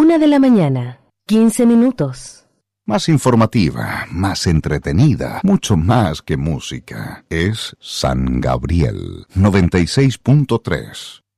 1:00 a.m, 15 minutos. Más informativa, más entretenida, mucho más que música. Es San Gabriel 96.3.